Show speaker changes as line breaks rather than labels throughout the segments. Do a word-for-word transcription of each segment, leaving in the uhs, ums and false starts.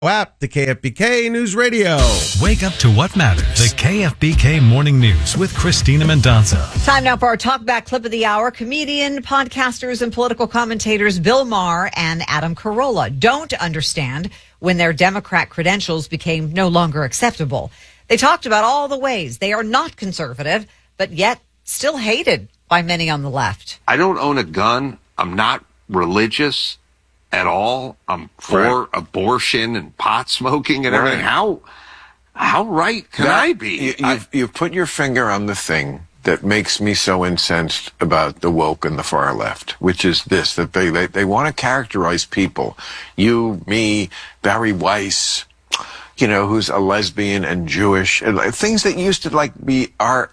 App, the K F B K News Radio.
Wake up to what matters. The K F B K Morning News with Christina Mendoza.
Time now for our talkback clip of the hour. Comedian, podcasters, and political commentators Bill Maher and Adam Carolla don't understand when their Democrat credentials became no longer acceptable. They talked about all the ways they are not conservative, but yet still hated by many on the left.
I don't own a gun. I'm not religious at all. I'm for right. abortion and pot smoking and right. everything. How how right can that, I be?
You, you've, you've put your finger on the thing that makes me so incensed about the woke and the far left, which is this, that they, they, they want to characterize people, you, me, Barry Weiss, you know, who's a lesbian and Jewish, and things that used to like be our,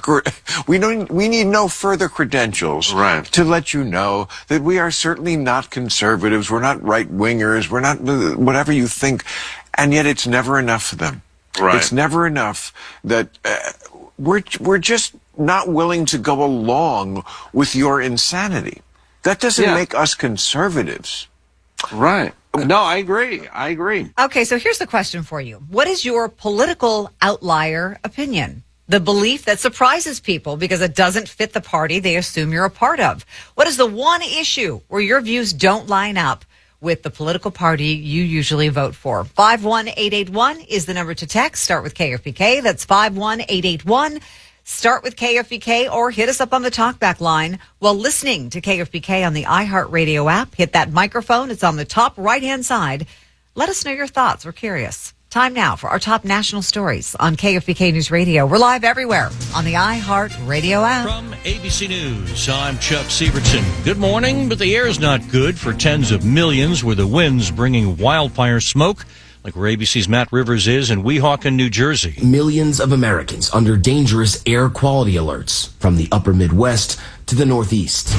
we don't, we need no further credentials
right.
to let you know that we are certainly not conservatives. We're not right wingers. We're not whatever you think. And yet it's never enough for them.
Right.
It's never enough that uh, we're, we're just not willing to go along with your insanity. That doesn't
yeah.
make us conservatives.
Right. No, I agree. I agree.
Okay, so here's the question for you. What is your political outlier opinion? The belief that surprises people because it doesn't fit the party they assume you're a part of. What is the one issue where your views don't line up with the political party you usually vote for? five one eight eight one is the number to text. Start with K F B K. That's five one eight eight one. Start with K F B K or hit us up on the talkback line while listening to K F B K on the iHeartRadio app. Hit that microphone. It's on the top right-hand side. Let us know your thoughts. We're curious. Time now for our top national stories on K F B K News Radio. We're live everywhere on the iHeartRadio app.
From A B C News, I'm Chuck Sievertson. Good morning, but the air is not good for tens of millions with the winds bringing wildfire smoke, like where A B C's Matt Rivers is in Weehawken, New Jersey.
Millions of Americans under dangerous air quality alerts from the upper Midwest to the Northeast,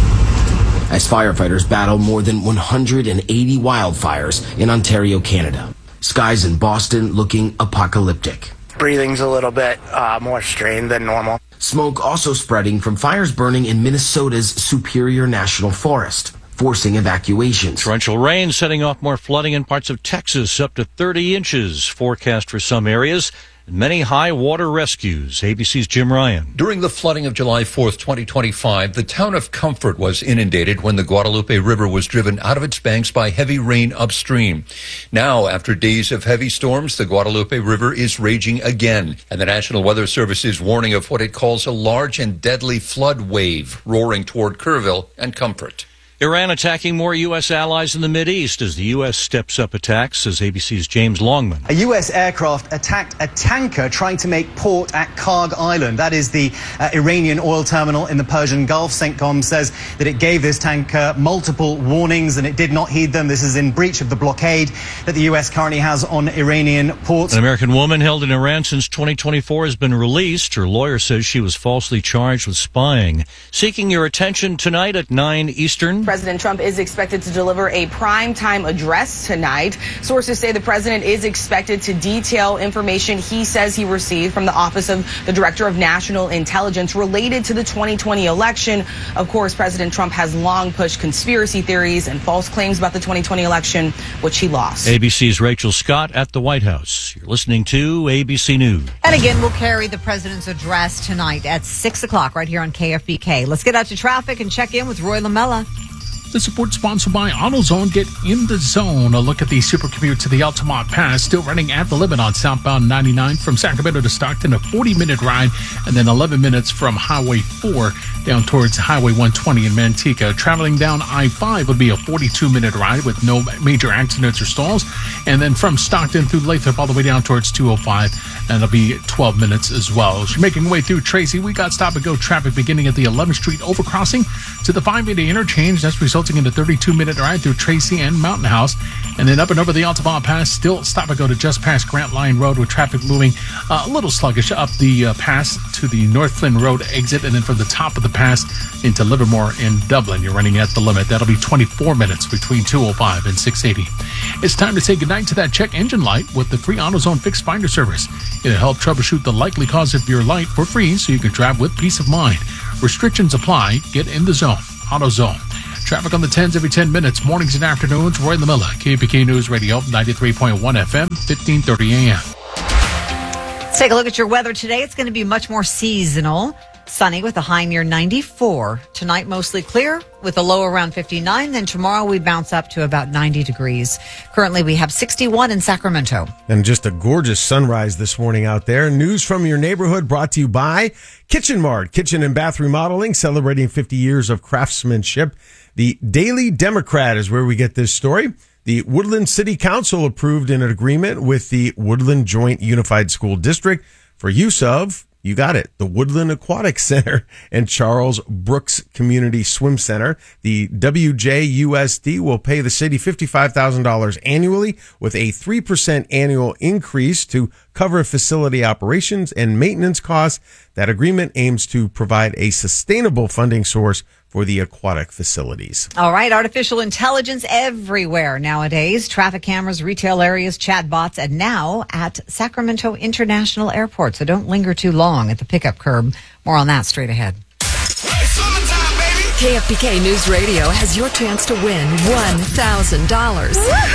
as firefighters battle more than one hundred eighty wildfires in Ontario, Canada. Skies in Boston looking apocalyptic.
Breathing's a little bit uh, more strained than normal.
Smoke also spreading from fires burning in Minnesota's Superior National Forest, forcing evacuations.
Torrential rain setting off more flooding in parts of Texas, up to thirty inches forecast for some areas. And many high water rescues. A B C's Jim Ryan.
During the flooding of July fourth, twenty twenty-five, the town of Comfort was inundated when the Guadalupe River was driven out of its banks by heavy rain upstream. Now, after days of heavy storms, the Guadalupe River is raging again, and the National Weather Service is warning of what it calls a large and deadly flood wave roaring toward Kerrville and Comfort.
Iran attacking more U S allies in the Mideast as the U S steps up attacks, says A B C's James Longman.
A U S aircraft attacked a tanker trying to make port at Karg Island. That is the uh, Iranian oil terminal in the Persian Gulf. CENTCOM says that it gave this tanker multiple warnings and it did not heed them. This is in breach of the blockade that the U S currently has on Iranian ports.
An American woman held in Iran since twenty twenty-four has been released. Her lawyer says she was falsely charged with spying. Seeking your attention tonight at nine Eastern.
President Trump is expected to deliver a primetime address tonight. Sources say the president is expected to detail information he says he received from the Office of the Director of National Intelligence related to the twenty twenty election. Of course, President Trump has long pushed conspiracy theories and false claims about the twenty twenty election, which he lost.
A B C's Rachel Scott at the White House. You're listening to A B C News.
And again, we'll carry the president's address tonight at six o'clock right here on K F B K. Let's get out to traffic and check in with Roy Lamella.
This report sponsored by AutoZone. Get in the zone. A look at the super commute to the Altamont Pass. Still running at the limit on southbound ninety-nine from Sacramento to Stockton. A forty-minute ride, and then eleven minutes from Highway four down towards Highway one twenty in Manteca. Traveling down I five would be a forty-two minute ride with no major accidents or stalls. And then from Stockton through Lathrop all the way down towards two oh five, and it'll be twelve minutes as well. As you're making your way through Tracy, we got stop-and-go traffic beginning at the eleventh Street overcrossing to the five eighty interchange. That's resulting in a thirty-two minute ride through Tracy and Mountain House. And then up and over the Altamont Pass, still stop and go to just past Grant Line Road with traffic moving uh, a little sluggish up the uh, pass to the North Flynn Road exit. And then from the top of the pass into Livermore in Dublin, you're running at the limit. That'll be twenty-four minutes between two oh five and six eighty. It's time to say goodnight to that check engine light with the free AutoZone Fixed Finder service. It'll help troubleshoot the likely cause of your light for free so you can drive with peace of mind. Restrictions apply. Get in the zone. AutoZone. Traffic on the tens every ten minutes, mornings and afternoons. Roy LaMilla, K F B K News Radio, ninety-three point one F M, fifteen thirty A M.
Let's take a look at your weather today. It's going to be much more seasonal. Sunny with a high near ninety-four. Tonight, mostly clear with a low around fifty-nine. Then tomorrow, we bounce up to about ninety degrees. Currently, we have sixty-one in Sacramento.
And just a gorgeous sunrise this morning out there. News from your neighborhood brought to you by Kitchen Mart, kitchen and bath remodeling, celebrating fifty years of craftsmanship. The Daily Democrat is where we get this story. The Woodland City Council approved an agreement with the Woodland Joint Unified School District for use of, you got it, the Woodland Aquatic Center and Charles Brooks Community Swim Center. The W J U S D will pay the city fifty-five thousand dollars annually with a three percent annual increase to cover facility operations and maintenance costs. That agreement aims to provide a sustainable funding source for the aquatic facilities.
All right, artificial intelligence everywhere nowadays. Traffic cameras, retail areas, chatbots, and now at Sacramento International Airport. So don't linger too long at the pickup curb. More on that straight ahead.
K F B K News Radio has your chance to win one thousand dollars.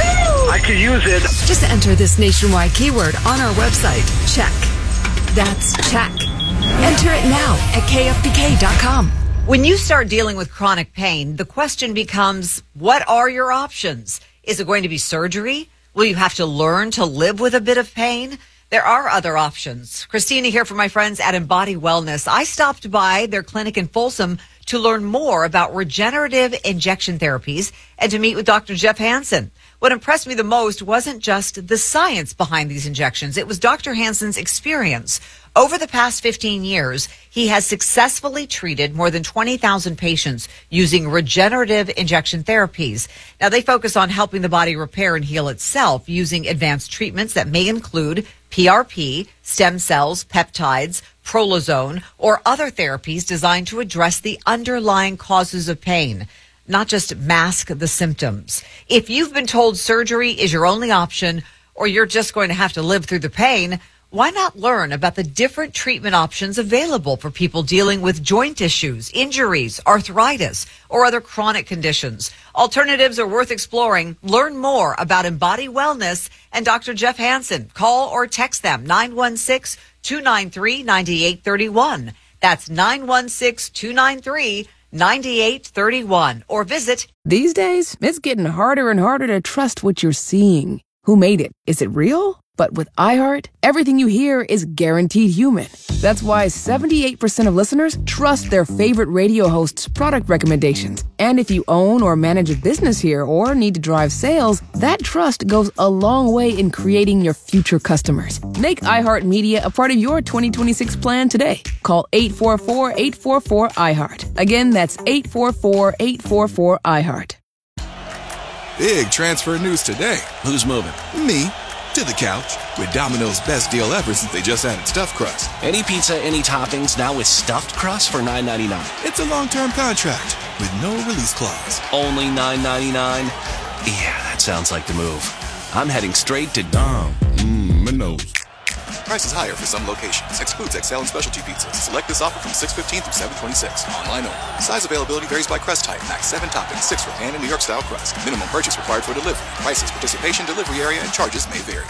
I could use it.
Just enter this nationwide keyword on our website. Check. That's check. Enter it now at K F B K dot com.
When you start dealing with chronic pain, the question becomes, what are your options? Is it going to be surgery? Will you have to learn to live with a bit of pain? There are other options. Christina here from my friends at Embody Wellness. I stopped by their clinic in Folsom to learn more about regenerative injection therapies and to meet with Doctor Jeff Hansen. What impressed me the most wasn't just the science behind these injections. It was Doctor Hansen's experience. Over the past fifteen years, he has successfully treated more than twenty thousand patients using regenerative injection therapies. Now, they focus on helping the body repair and heal itself using advanced treatments that may include P R P, stem cells, peptides, prolozone, or other therapies designed to address the underlying causes of pain, not just mask the symptoms. If you've been told surgery is your only option, or you're just going to have to live through the pain, why not learn about the different treatment options available for people dealing with joint issues, injuries, arthritis, or other chronic conditions? Alternatives are worth exploring. Learn more about Embody Wellness and Doctor Jeff Hansen. Call or text them nine one six, two nine three, nine eight three one. That's nine one six, two nine three, nine eight three one. Or visit.
These days, it's getting harder and harder to trust what you're seeing. Who made it? Is it real? But with iHeart, everything you hear is guaranteed human. That's why seventy-eight percent of listeners trust their favorite radio hosts' product recommendations. And if you own or manage a business here or need to drive sales, that trust goes a long way in creating your future customers. Make iHeartMedia a part of your twenty twenty-six plan today. Call eight four four, eight four four, iHeart. Again, that's eight four four, eight four four, iHeart.
Big transfer news today.
Who's moving?
Me. To the couch with Domino's best deal ever since they just added stuffed crust.
Any pizza, any toppings, now with stuffed crust for nine ninety-nine.
It's a long-term contract with no release clause.
Only nine ninety-nine? Yeah, that sounds like the move. I'm heading straight to Dom.
Mmm, my nose. Prices higher for some locations. Excludes X L and specialty pizzas. Select this offer from six fifteen through seven twenty-six. Online only. Size availability varies by crust type. Max seven toppings, six for pan and New York style crust. Minimum purchase required for delivery. Prices, participation, delivery area, and charges may vary.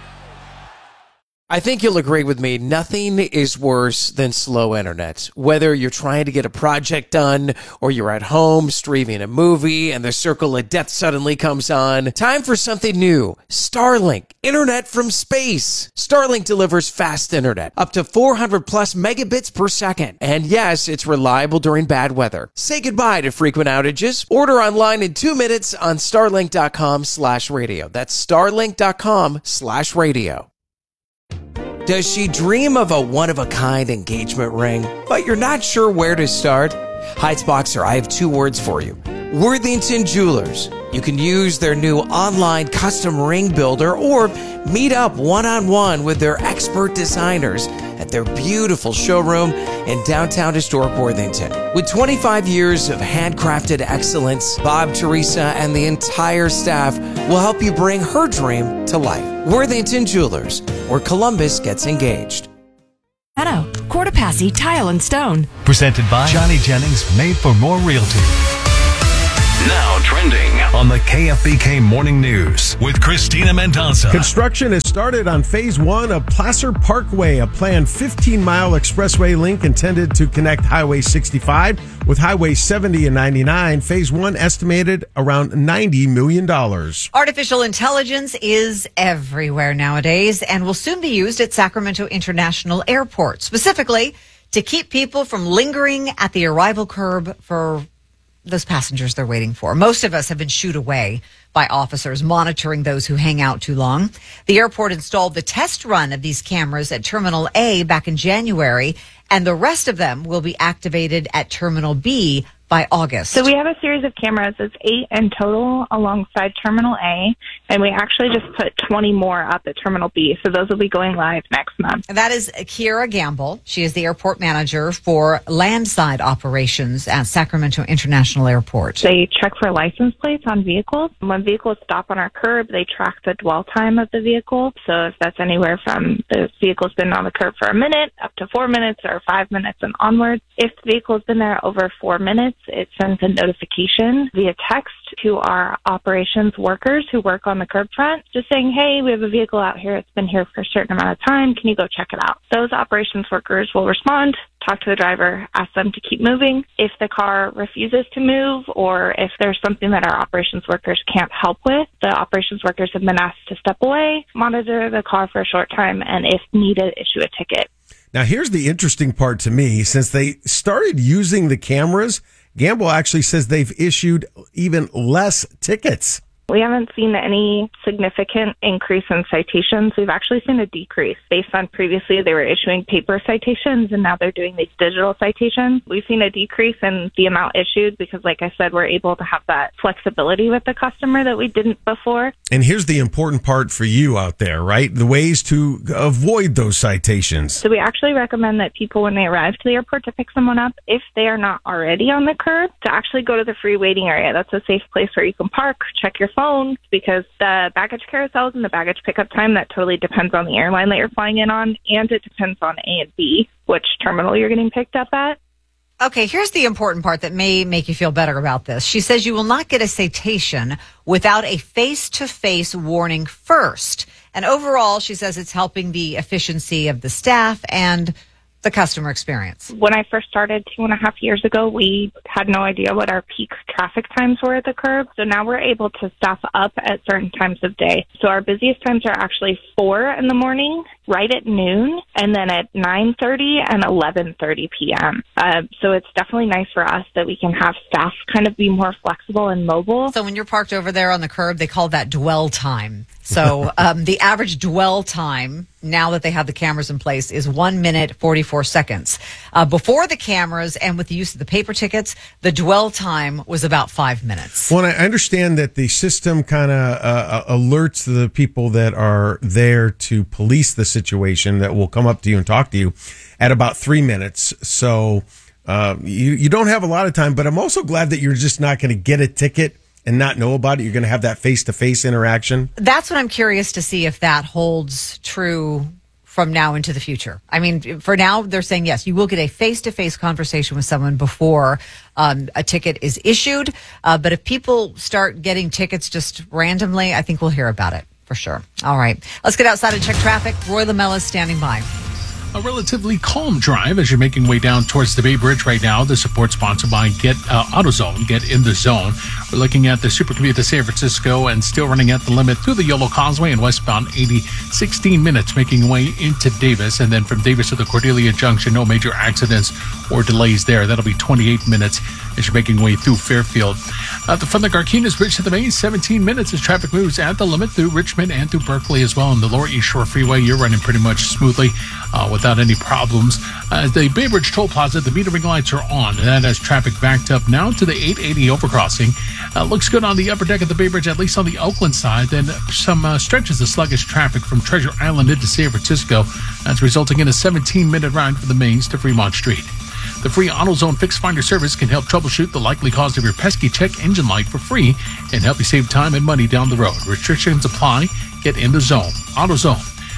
I think you'll agree with me. Nothing is worse than slow internet. Whether you're trying to get a project done or you're at home streaming a movie and the circle of death suddenly comes on. Time for something new. Starlink. Internet from space. Starlink delivers fast internet. Up to four hundred plus megabits per second. And yes, it's reliable during bad weather. Say goodbye to frequent outages. Order online in two minutes on starlink.com slash radio. That's starlink.com slash radio. Does she dream of a one-of-a-kind engagement ring, but you're not sure where to start? Heights Boxer, I have two words for you. Worthington Jewelers. You can use their new online custom ring builder or meet up one-on-one with their expert designers at their beautiful showroom in downtown historic Worthington. With twenty-five years of handcrafted excellence, Bob, Teresa, and the entire staff will help you bring her dream to life. Worthington Jewelers, where Columbus gets engaged.
Hello, Cortopassi Tile and Stone.
Presented by Johnny Jennings, Made for More Realty. Now trending on the K F B K Morning News with Christina Mendoza.
Construction has started on phase one of Placer Parkway, a planned fifteen-mile expressway link intended to connect Highway sixty-five with Highway seventy and ninety-nine. Phase one estimated around ninety million dollars.
Artificial intelligence is everywhere nowadays and will soon be used at Sacramento International Airport, specifically to keep people from lingering at the arrival curb for those passengers they're waiting for. Most of us have been shooed away by officers monitoring those who hang out too long. The airport installed the test run of these cameras at Terminal A back in January, and the rest of them will be activated at Terminal B by August.
So we have a series of cameras. It's eight in total alongside Terminal A, and we actually just put twenty more up at Terminal B. So those will be going live next month.
That is Kiera Gamble. She is the airport manager for landside operations at Sacramento International Airport.
They check for license plates on vehicles. When vehicles stop on our curb, they track the dwell time of the vehicle. So if that's anywhere from the vehicle's been on the curb for a minute up to four minutes or five minutes and onwards. If the vehicle's been there over four minutes, it sends a notification via text to our operations workers who work on the curb front, just saying, hey, we have a vehicle out here. It's been here for a certain amount of time. Can you go check it out? Those operations workers will respond, talk to the driver, ask them to keep moving. If the car refuses to move or if there's something that our operations workers can't help with, the operations workers have been asked to step away, monitor the car for a short time, and if needed, issue a ticket.
Now, here's the interesting part to me. Since they started using the cameras, Gamble actually says they've issued even less tickets.
We haven't seen any significant increase in citations. We've actually seen a decrease based on previously they were issuing paper citations and now they're doing these digital citations. We've seen a decrease in the amount issued because, like I said, we're able to have that flexibility with the customer that we didn't before.
And here's the important part for you out there, right? The ways to avoid those citations.
So we actually recommend that people, when they arrive to the airport to pick someone up, if they are not already on the curb, to actually go to the free waiting area. That's a safe place where you can park, check your phone, because the baggage carousels and the baggage pickup time, that totally depends on the airline that you're flying in on, and it depends on A and B, which terminal you're getting picked up at.
Okay, here's the important part that may make you feel better about this. She says you will not get a citation without a face-to-face warning first. And overall, she says it's helping the efficiency of the staff and the customer experience.
When I first started two and a half years ago, we had no idea what our peak traffic times were at the curb. So now we're able to staff up at certain times of day. So our busiest times are actually four in the morning, right at noon, and then at nine thirty and eleven thirty p.m. Uh, so it's definitely nice for us that we can have staff kind of be more flexible and mobile.
So when you're parked over there on the curb, they call that dwell time. So um, the average dwell time, now that they have the cameras in place, is one minute, forty-four seconds. Uh, before the cameras and with the use of the paper tickets, the dwell time was about five minutes.
Well, I understand that the system kind of uh, alerts the people that are there to police the situation that will come up to you and talk to you at about three minutes. So uh, you, you don't have a lot of time, but I'm also glad that you're just not going to get a ticket and not know about it. You're going to have that face-to-face interaction.
That's what I'm curious to see if that holds true from now into the future. I mean, for now, they're saying, yes, you will get a face-to-face conversation with someone before um, a ticket is issued. Uh, but if people start getting tickets just randomly, I think we'll hear about it for sure. All right. Let's get outside and check traffic. Roy Lamella is standing by.
A relatively calm drive as you're making way down towards the Bay Bridge right now. The support sponsored by Get uh, AutoZone. Get in the zone. We're looking at the Supercommute to San Francisco and still running at the limit through the Yolo Causeway and westbound eighty, sixteen minutes, making way into Davis. And then from Davis to the Cordelia Junction, no major accidents or delays there. That'll be twenty-eight minutes as you're making way through Fairfield. Uh, from the Garcinas Bridge to the Main, seventeen minutes as traffic moves at the limit through Richmond and through Berkeley as well. On the Lower East Shore Freeway, you're running pretty much smoothly uh, without any problems. Uh, the Bay Bridge Toll Plaza, the metering lights are on, and that has traffic backed up now to the eight eighty overcrossing. Uh, looks good on the upper deck of the Bay Bridge, at least on the Oakland side. Then some uh, stretches of sluggish traffic from Treasure Island into San Francisco. That's resulting in a seventeen-minute ride from the Mains to Fremont Street. The free AutoZone Fix Finder service can help troubleshoot the likely cause of your pesky check engine light for free and help you save time and money down the road. Restrictions apply. Get in the zone. AutoZone.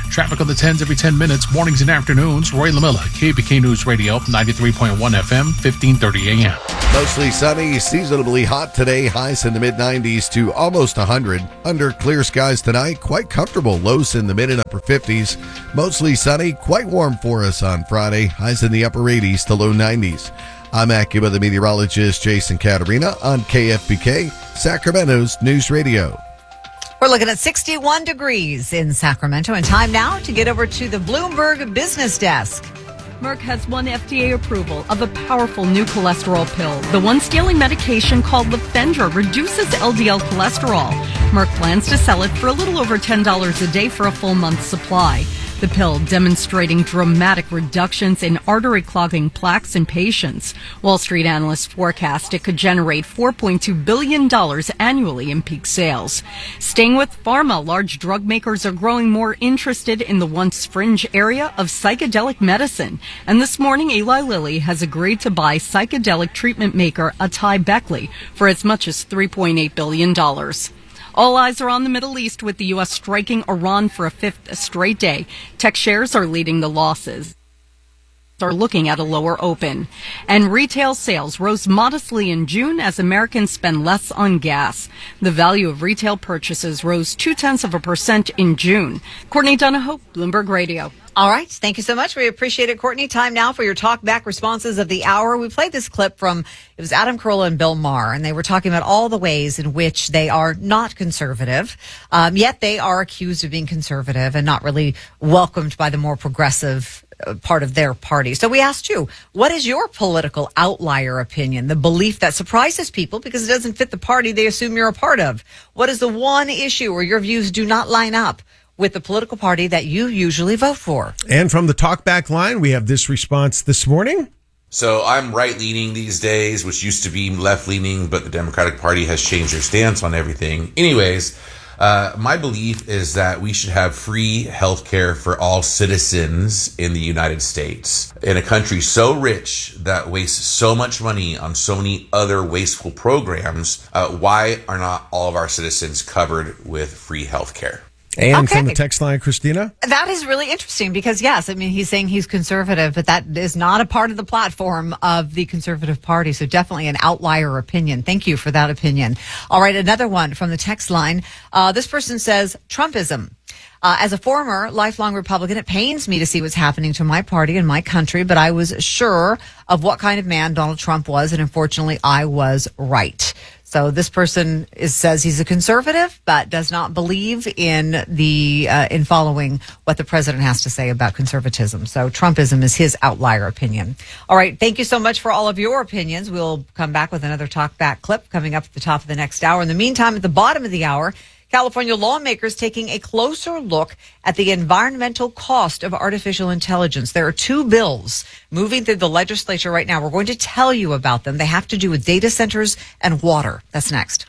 Traffic on the tens every ten minutes, mornings and afternoons. Roy LaMilla, K B K News Radio, ninety-three point one F M, fifteen thirty A M.
Mostly sunny, seasonably hot today. Highs in the mid nineties to almost one hundred. Under clear skies tonight, quite comfortable. Lows in the mid and upper fifties. Mostly sunny, quite warm for us on Friday. Highs in the upper eighties to low nineties. I'm Acura, the meteorologist Jason Caterina on K F B K, Sacramento's News Radio.
We're looking at sixty-one degrees in Sacramento, and time now to get over to the Bloomberg Business Desk.
Merck has won F D A approval of a powerful new cholesterol pill. The once-daily medication called Lefendra reduces L D L cholesterol. Merck plans to sell it for a little over ten dollars a day for a full month's supply. The pill demonstrating dramatic reductions in artery-clogging plaques in patients. Wall Street analysts forecast it could generate four point two billion dollars annually in peak sales. Staying with pharma, large drug makers are growing more interested in the once fringe area of psychedelic medicine. And this morning, Eli Lilly has agreed to buy psychedelic treatment maker Atai Beckley for as much as three point eight billion dollars. All eyes are on the Middle East, with the U S striking Iran for a fifth straight day. Tech shares are leading the losses. Are looking at a lower open. And retail sales rose modestly in June as Americans spend less on gas. The value of retail purchases rose two-tenths of a percent in June. Courtney Donahoe, Bloomberg Radio.
All right. Thank you so much. We appreciate it, Courtney. Time now for your talk back responses of the hour. We played this clip from, it was Adam Carolla and Bill Maher, and they were talking about all the ways in which they are not conservative, um, yet they are accused of being conservative and not really welcomed by the more progressive uh, part of their party. So we asked you, what is your political outlier opinion, the belief that surprises people because it doesn't fit the party they assume you're a part of? What is the one issue where your views do not line up with the political party that you usually vote for?
And from the talkback line, we have this response this morning.
So I'm right-leaning these days, which used to be left-leaning, but the Democratic Party has changed their stance on everything. Anyways, uh, my belief is that we should have free health care for all citizens in the United States. In a country so rich that wastes so much money on so many other wasteful programs, uh, why are not all of our citizens covered with free health care?
And
Okay.
from the text line, Christina?
That is really interesting because, yes, I mean, he's saying he's conservative, but that is not a part of the platform of the Conservative Party. So definitely an outlier opinion. Thank you for that opinion. All right, another one from the text line. Uh, this person says, Trumpism. Uh, as a former lifelong Republican, it pains me to see what's happening to my party and my country, but I was sure of what kind of man Donald Trump was, and unfortunately, I was right. So this person is, says he's a conservative, but does not believe in the uh, in following what the president has to say about conservatism. So Trumpism is his outlier opinion. All right, thank you so much for all of your opinions. We'll come back with another talk back clip coming up at the top of the next hour. In the meantime, at the bottom of the hour, California lawmakers taking a closer look at the environmental cost of artificial intelligence. There are two bills moving through the legislature right now. We're going to tell you about them. They have to do with data centers and water. That's next.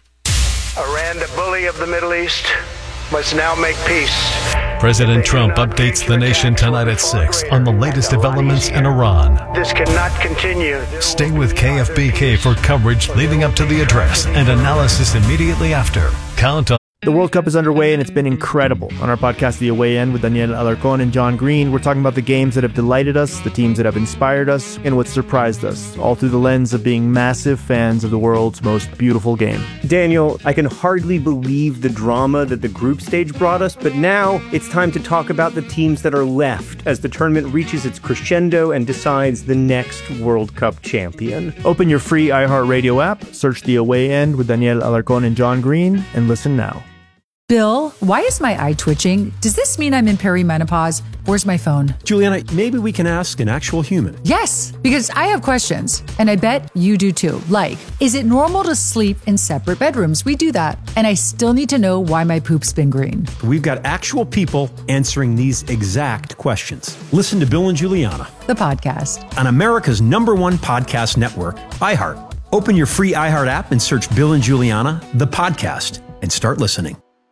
Iran, the bully of the Middle East, must now make peace.
President Trump updates the nation tonight at six on the latest developments in Iran.
This cannot continue.
Stay with K F B K for coverage leading up to the address and analysis immediately after. Count on.
The World Cup is underway and it's been incredible. On our podcast, The Away End, with Daniel Alarcón and John Green, we're talking about the games that have delighted us, the teams that have inspired us, and what surprised us, all through the lens of being massive fans of the world's most beautiful game.
Daniel, I can hardly believe the drama that the group stage brought us, but now it's time to talk about the teams that are left as the tournament reaches its crescendo and decides the next World Cup champion.
Open your free iHeartRadio app, search The Away End with Daniel Alarcón and John Green, and listen now.
Bill, why is my eye twitching? Does this mean I'm in perimenopause? Where's my phone?
Juliana, maybe we can ask an actual human.
Yes, because I have questions, and I bet you do too. Like, is it normal to sleep in separate bedrooms? We do that. And I still need to know why my poop's been green.
We've got actual people answering these exact questions. Listen to Bill and Juliana,
The podcast.
on America's number one podcast network, iHeart. Open your free iHeart app and search Bill and Juliana, the podcast, and start listening.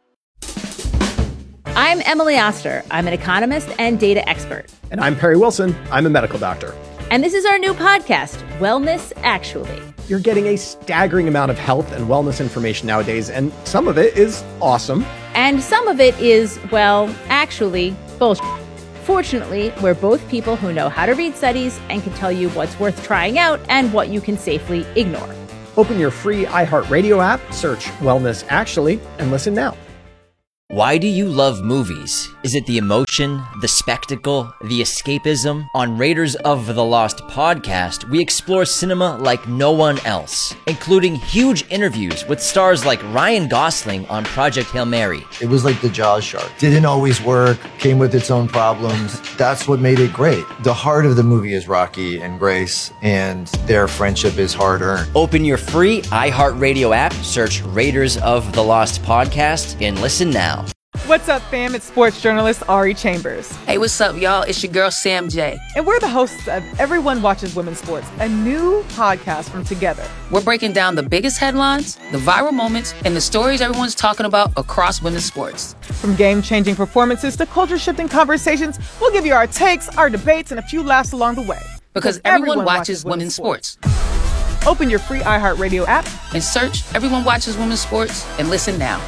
I'm Emily Oster. I'm an economist and data expert.
And I'm Perry Wilson. I'm a medical doctor.
And this is our new podcast, Wellness Actually.
You're getting a staggering amount of health and wellness information nowadays, and some of it is awesome.
And some of it is, well, actually, bullshit. Fortunately, we're both people who know how to read studies and can tell you what's worth trying out and what you can safely ignore.
Open your free iHeartRadio app, search Wellness Actually, and listen now.
Why do you love movies? Is it the emotion, the spectacle, the escapism? On Raiders of the Lost podcast, we explore cinema like no one else, including huge interviews with stars like Ryan Gosling on Project Hail Mary.
It was like the Jaws shark. Didn't always work, came with its own problems. That's what made it great. The heart of the movie is Rocky and Grace, and their friendship is hard-earned.
Open your free iHeartRadio app, search Raiders of the Lost podcast, and listen now.
What's up, fam? It's sports journalist Ari Chambers.
Hey, what's up, y'all? It's your girl, Sam J.
And we're the hosts of Everyone Watches Women's Sports, a new podcast from Together.
We're breaking down the biggest headlines, the viral moments, and the stories everyone's talking about across women's sports.
From game-changing performances to culture-shifting conversations, we'll give you our takes, our debates, and a few laughs along the way.
Because, because everyone, everyone watches, watches women's sports.
sports. Open your free iHeartRadio app
and search Everyone Watches Women's Sports and listen now.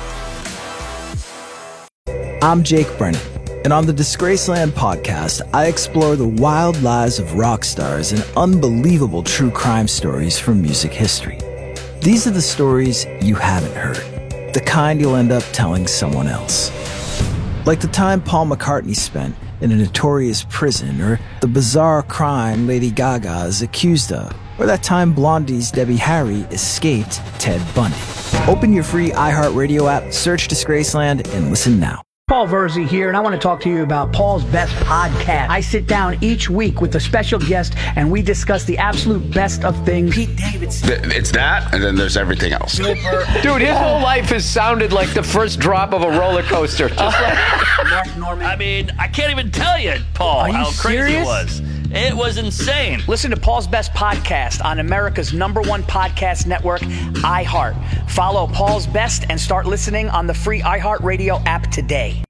I'm Jake Brennan, and on the Disgraceland podcast, I explore the wild lives of rock stars and unbelievable true crime stories from music history. These are the stories you haven't heard, the kind you'll end up telling someone else. Like the time Paul McCartney spent in a notorious prison, or the bizarre crime Lady Gaga is accused of, or that time Blondie's Debbie Harry escaped Ted Bundy. Open your free iHeartRadio app, search Disgraceland, and listen now.
Paul Verzi here, and I want to talk to you about Paul's Best Podcast. I sit down each week with a special guest, and we discuss the absolute best of things. Pete Davidson.
It's that, and then there's everything else.
Dude, his whole life has sounded like the first drop of a roller coaster. Just like
Mark Norman. I mean, I can't even tell you, Paul, you how crazy serious? it was. It was insane.
Listen to Paul's Best Podcast on America's number one podcast network, iHeart. Follow Paul's Best and start listening on the free iHeartRadio app today.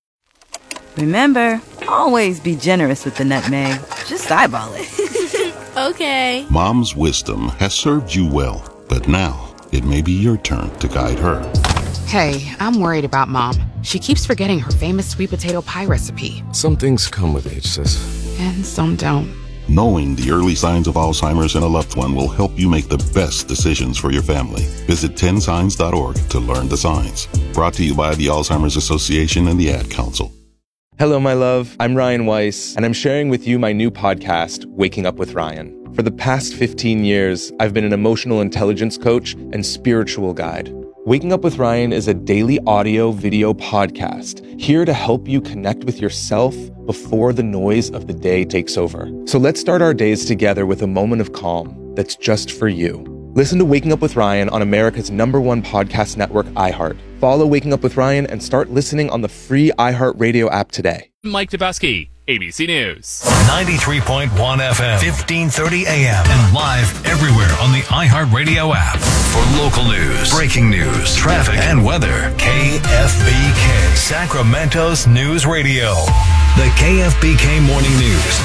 Remember, always be generous with the nutmeg. Just eyeball it.
Okay. Mom's wisdom has served you well, but now it may be your turn to guide her.
Hey, I'm worried about Mom. She keeps forgetting her famous sweet potato pie recipe.
Some things come with age, sis.
And some don't.
Knowing the early signs of Alzheimer's in a loved one will help you make the best decisions for your family. Visit ten signs dot org to learn the signs. Brought to you by the Alzheimer's Association and the Ad Council.
Hello, my love. I'm Ryan Weiss, and I'm sharing with you my new podcast, Waking Up with Ryan. For the past fifteen years, I've been an emotional intelligence coach and spiritual guide. Waking Up with Ryan is a daily audio video podcast here to help you connect with yourself before the noise of the day takes over. So let's start our days together with a moment of calm that's just for you. Listen to Waking Up with Ryan on America's number one podcast network, iHeart. Follow Waking Up with Ryan and start listening on the free iHeartRadio app today.
Mike Dabowski, A B C News.
ninety-three point one F M, fifteen thirty A M, and live everywhere on the iHeartRadio app. For local news, breaking news, traffic, and weather, K F B K, Sacramento's News Radio. The K F B K Morning News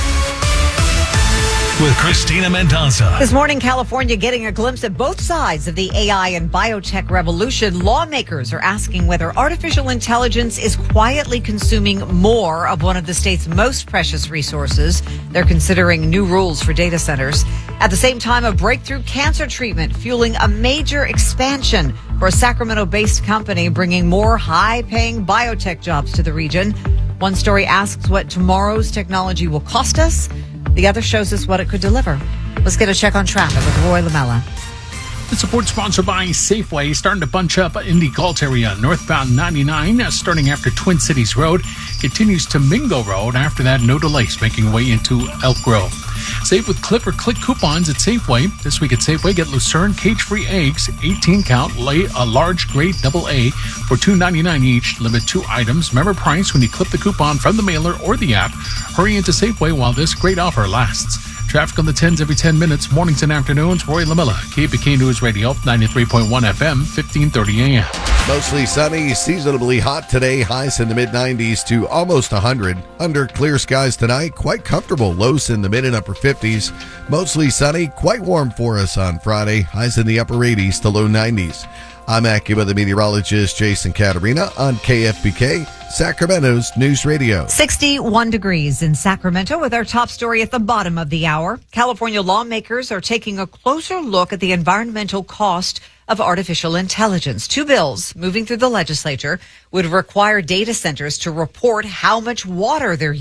with Christina Mendoza.
This morning, California getting a glimpse at both sides of the A I and biotech revolution. Lawmakers are asking whether artificial intelligence is quietly consuming more of one of the state's most precious resources. They're considering new rules for data centers. At the same time, a breakthrough cancer treatment fueling a major expansion for a Sacramento-based company, bringing more high-paying biotech jobs to the region. One story asks what tomorrow's technology will cost us. The other shows us what it could deliver. Let's get a check on traffic with Roy Lamella.
The support sponsored by Safeway, starting to bunch up in the Galt area. Northbound ninety-nine, starting after Twin Cities Road, continues to Mingo Road. After that, no delays, making way into Elk Grove. Save with Clip or Click coupons at Safeway. This week at Safeway, get Lucerne cage-free eggs, eighteen count, lay a large grade double A for two ninety-nine each. Limit two items. Remember price when you clip the coupon from the mailer or the app. Hurry into Safeway while this great offer lasts. Traffic on the tens every ten minutes, mornings and afternoons. Roy Lamella, K P K News Radio, ninety-three point one F M, fifteen thirty A M.
Mostly sunny, seasonably hot today. Highs in the mid nineties to almost one hundred. Under clear skies tonight, quite comfortable. Lows in the mid and upper fifties. Mostly sunny, quite warm for us on Friday. Highs in the upper eighties to low nineties. I'm AccuWeather meteorologist Jason Caterina on K F B K, Sacramento's News Radio.
sixty-one degrees in Sacramento with our top story at the bottom of the hour. California lawmakers are taking a closer look at the environmental cost of artificial intelligence. Two bills moving through the legislature would require data centers to report how much water they're